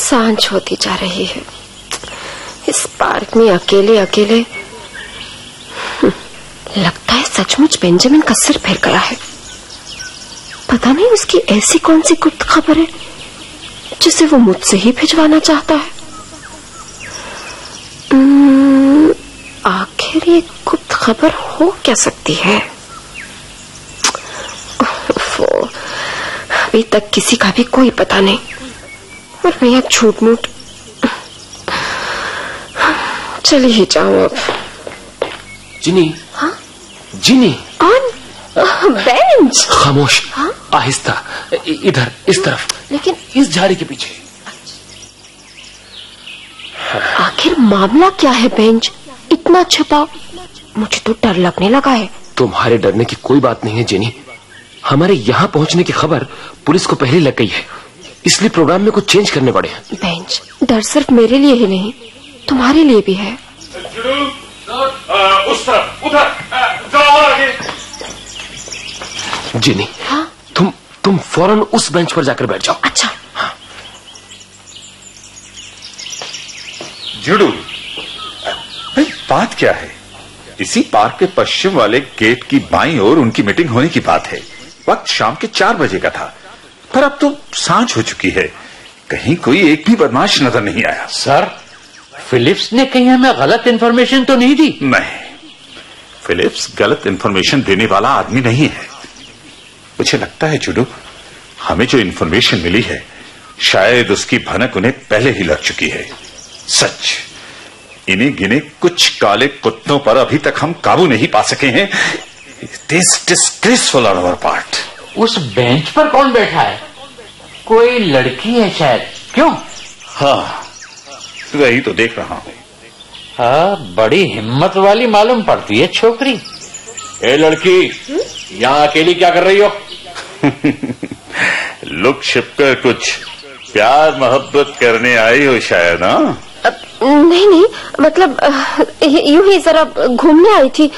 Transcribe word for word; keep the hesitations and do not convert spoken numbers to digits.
सांझ होती जा रही है। इस पार्क में अकेले अकेले लगता है सचमुच बेंजामिन का सिर फिर गया है। पता नहीं उसकी ऐसी कौन सी गुप्त खबर है जिसे वो मुझसे ही भिजवाना चाहता है। आखिर ये गुप्त खबर हो क्या सकती है? वो अभी तक किसी का भी कोई पता नहीं और मैं अब झूठ मूठ चली ही जाऊं अब। जिनी। हाँ? जिनी। कौन? बेंच। खामोश। हाँ? आहिस्ता, इधर, इस तरफ। लेकिन इस झाड़ी के पीछे। आखिर मामला क्या है बेंच? इतना छिपाओ, मुझे तो डर लगने लगा है। तुम्हारे डरने की कोई बात नहीं है जिनी। हमारे यहाँ पहुँचने की खबर पुलिस को पहले लग गई है, इसलिए प्रोग्राम में कुछ चेंज करने पड़े हैं। बेंच, डर सिर्फ मेरे लिए ही नहीं तुम्हारे लिए भी है। आ, उस तरफ, उधर, जाओ आगे। जिनी। हाँ? तुम तुम फौरन उस बेंच पर जाकर बैठ जाओ। अच्छा। हाँ। जुडू, भाई बात क्या है? इसी पार्क के पश्चिम वाले गेट की बाईं ओर उनकी मीटिंग होने की बात है। वक्त शाम के चार बजे का था, पर अब तो सांझ हो चुकी है। कहीं कोई एक भी बदमाश नजर नहीं आया। सर, फिलिप्स ने कहीं हमें गलत इंफॉर्मेशन तो नहीं दी? नहीं, फिलिप्स गलत इंफॉर्मेशन देने वाला आदमी नहीं है। मुझे लगता है जुडू, हमें जो इंफॉर्मेशन मिली है शायद उसकी भनक उन्हें पहले ही लग चुकी है। सच, इन्हीं गिने कुछ काले कुत्तों पर अभी तक हम काबू नहीं पा सके हैं। It is disgraceful on our part. उस बेंच पर कौन बैठा है? कोई लड़की है शायद। क्यों? हाँ, वही तो देख रहा हूं। हाँ, बड़ी हिम्मत वाली मालूम पड़ती है छोकरी। ए लड़की, यहाँ अकेली क्या कर रही हो? लुक छिपकर कुछ प्यार मोहब्बत करने आई हो शायद। ना नहीं नहीं, मतलब यूं ही जरा घूमने आई थी।